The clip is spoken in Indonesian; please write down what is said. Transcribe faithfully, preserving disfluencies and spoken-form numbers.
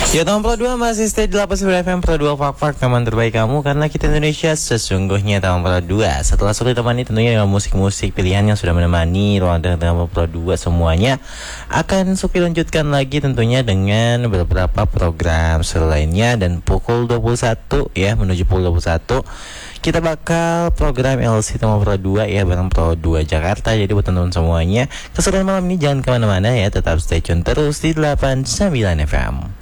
Ya tahun Pro dua masih stay di delapan puluh sembilan F M Pro dua Fak Fak, teman terbaik kamu, karena kita Indonesia sesungguhnya tahun Pro dua. Setelah sulit temani tentunya dengan musik-musik pilihan yang sudah menemani ruang dengar Pro dua semuanya, akan Supi lanjutkan lagi tentunya dengan beberapa program seru lainnya. Dan pukul dua puluh satu ya, menuju pukul dua puluh satu kita bakal program L C Tema Pro dua ya, bareng Pro dua Jakarta. Jadi buat teman-teman semuanya, keseruan malam ini jangan kemana-mana ya, tetap stay tune terus di delapan puluh sembilan F M.